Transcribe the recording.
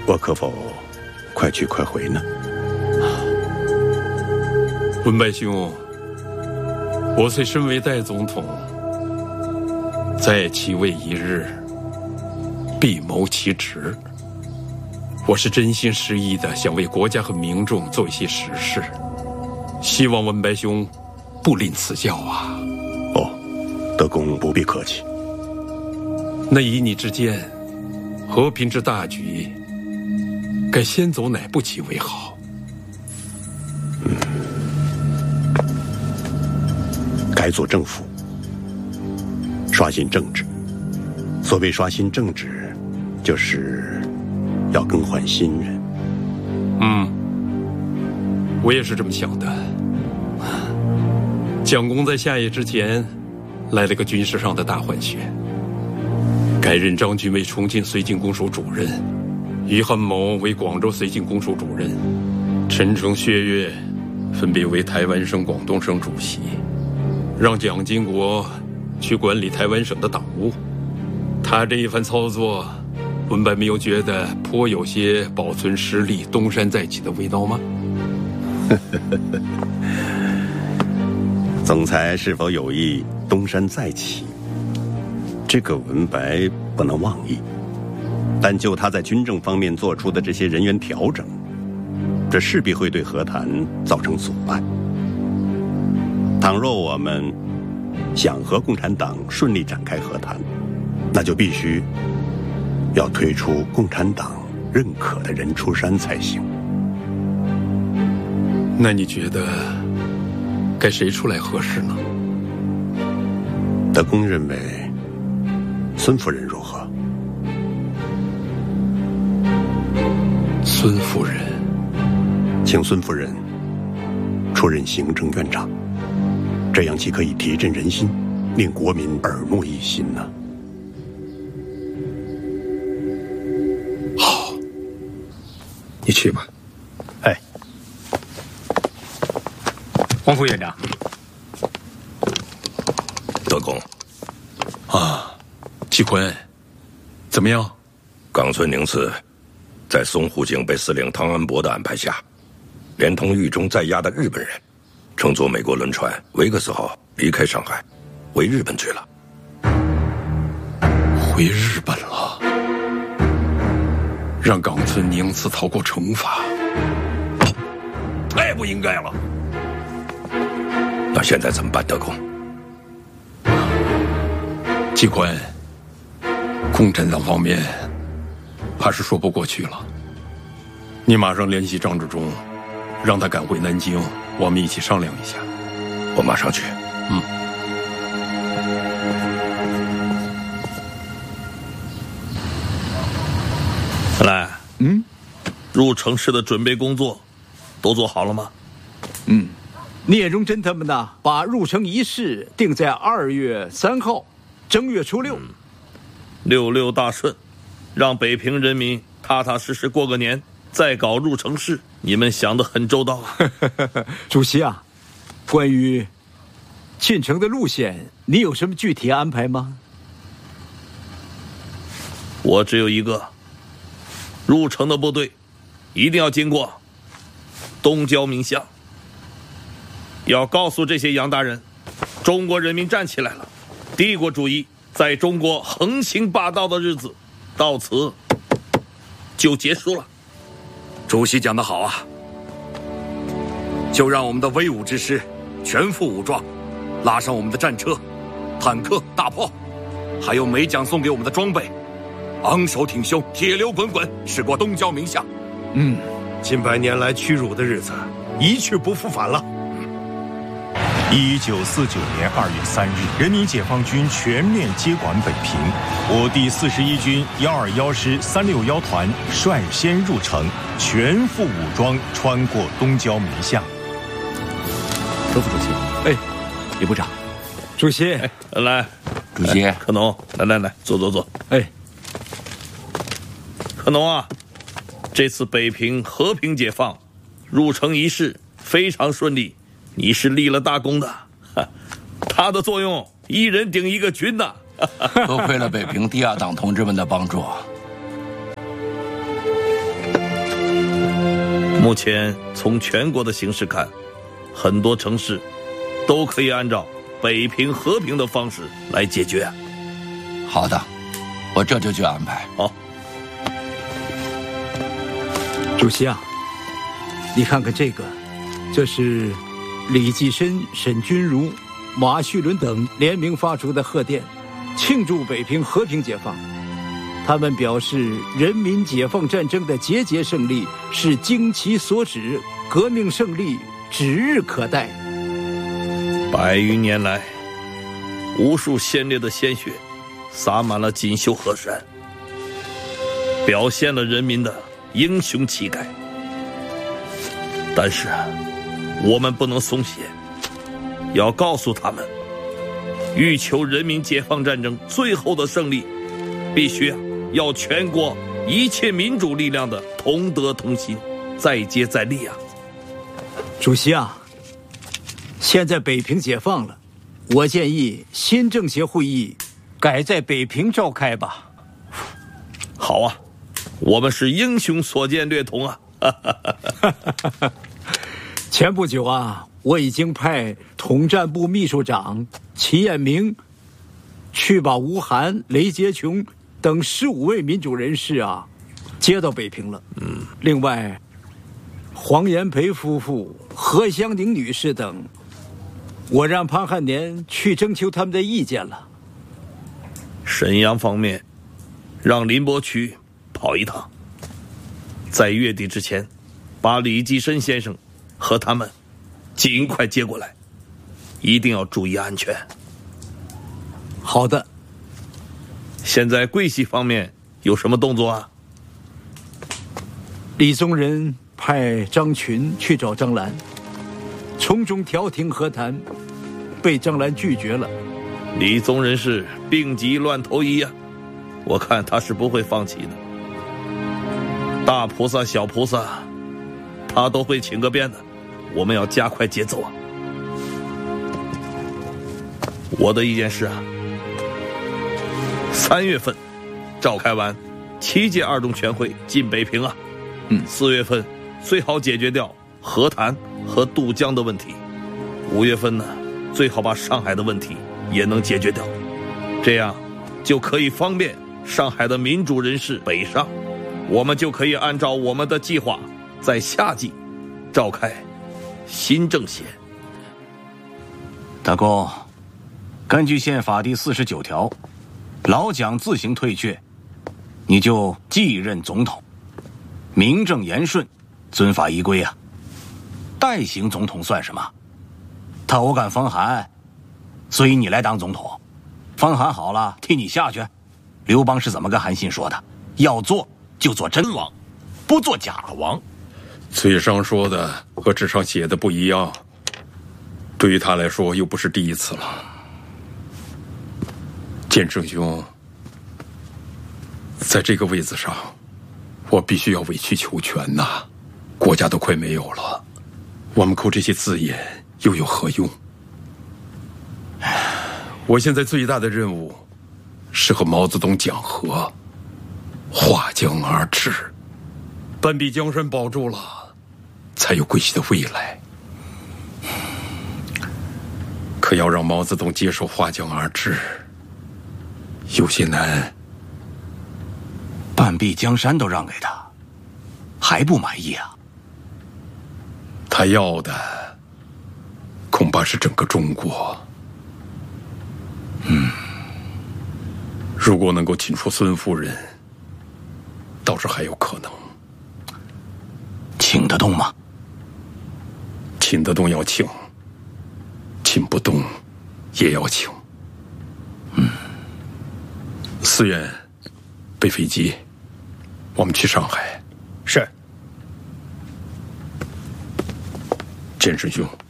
我可否快去快回呢？ 文白兄，我虽身为代总统，在其位一日，必谋其职。我是真心实意的想为国家和民众做一些实事，希望文白兄不吝赐教啊。 哦，德公不必客气。 那以你之见，和平之大局，该先走哪步棋为好？ 该做政府，刷新政治。所谓刷新政治，就是要更换新人。 我也是这么想的。蒋公在下野之前，来了个军事上的大换血。改任张军为重庆绥靖公署主任，于汉谋为广州绥靖公署主任，陈诚、薛岳分别为台湾省、广东省主席，让蒋经国去管理台湾省的党务。他这一番操作，文白没有觉得颇有些保存实力、东山再起的味道吗？ 总裁是否有意东山再起？这个文白不能妄议，但就他在军政方面做出的这些人员调整，这势必会对和谈造成阻碍。倘若我们想和共产党顺利展开和谈，那就必须要推出共产党认可的人出山才行。 那你觉得该谁出来合适呢？ 德公认为孙夫人如何？ 孙夫人， 请孙夫人出任行政院长，这样既可以提振人心，令国民耳目一新呢。 好，你去吧。 哎，黄副院长， 德公啊，季坤，怎么样？ 冈村宁次在淞沪警备司令汤恩伯的安排下，连同狱中在押的日本人，乘坐美国轮船维克斯号离开上海，回日本去了。 回日本了，让冈村宁次逃过惩罚，太不应该了。 那现在怎么办，德公？ 季坤，共产党方面怕是说不过去了。你马上联系张治中，让他赶回南京，我们一起商量一下。 我马上去。 来，入城市的准备工作都做好了吗？ 聂荣臻他们呢，把入城仪式定在2月3号，正月初6。 66大顺，让北平人民踏踏实实过个年，再搞入城式，你们想得很周到啊。 主席啊，关于进城的路线，你有什么具体安排吗？ 我只有一个，入城的部队一定要经过东交民巷，要告诉这些洋大人，中国人民站起来了，帝国主义在中国横行霸道的日子到此就结束了。 主席讲得好啊，就让我们的威武之师全副武装，拉上我们的战车、坦克、大炮，还有美蒋送给我们的装备，昂首挺胸，铁流滚滚，驶过东交民巷。 近100年来屈辱的日子一去不复返了。 1949年2月3日，人民解放军全面接管北平，我第41军121师361团率先入城，全副武装穿过东交民巷。 周副主席，李部长，主席， 来， 主席， 可农，来，坐。可农啊，这次北平和平解放，入城仪式非常顺利，你是立了大功的。他的作用一人顶一个军呐。 多亏了北平第2党同志们的帮助。 目前从全国的形势看，很多城市都可以按照北平和平的方式来解决。 好的，我这就去安排。 好。 主席啊，你看看这个，这是李济深、沈钧儒、马叙伦等联名发出的贺电，庆祝北平和平解放。他们表示，人民解放战争的节节胜利是经其所指，革命胜利指日可待。 100余年来，无数先烈的鲜血洒满了锦绣河山，表现了人民的英雄气概。但是我们不能松懈，要告诉他们，欲求人民解放战争最后的胜利，必须要全国一切民主力量的同德同心，再接再厉啊！ 主席啊，现在北平解放了，我建议新政协会议改在北平召开吧。 好啊，我们是英雄所见略同啊！ 前不久啊，我已经派统战部秘书长齐彦明去把吴晗、雷洁琼等15位民主人士啊接到北平了。另外，黄炎培夫妇、何香凝女士等，我让潘汉年去征求他们的意见了。 沈阳方面让林伯渠跑一趟，在月底之前把李济深先生和他们尽快接过来，一定要注意安全。 好的。 现在桂系方面有什么动作啊？ 李宗仁派张群去找张澜，从中调停和谈，被张澜拒绝了。 李宗仁是病急乱投医啊，我看他是不会放弃的。大菩萨小菩萨他都会请个遍的，我们要加快节奏啊。我的意见是啊，3月份召开完7届2中全会进北平啊，4月份最好解决掉和谈和渡江的问题，5月份呢最好把上海的问题也能解决掉，这样就可以方便上海的民主人士北上，我们就可以按照我们的计划在夏季召开新政协。 大公，根据宪法第49条，老蒋自行退却，你就继任总统，名正言顺，遵法依规啊。代行总统算什么？他偶敢封函，所以你来当总统，封函好了替你下去。刘邦是怎么跟韩信说的？要做就做真王，不做假王。 嘴上说的和纸上写的不一样，对于他来说又不是第一次了。建胜兄，在这个位子上，我必须要委曲求全呐！国家都快没有了，我们扣这些字眼又有何用？我现在最大的任务是和毛泽东讲和，划江而治，半壁江山保住了，才有桂系的未来。可要让毛泽东接受划江而治，有些难。 半壁江山都让给他，还不满意啊？ 他要的恐怕是整个中国。如果能够请出孙夫人，倒是还有可能。 请得动吗？ 请得动要请，请不动也要请。4月备飞机，我们去上海。 是。 建胜兄。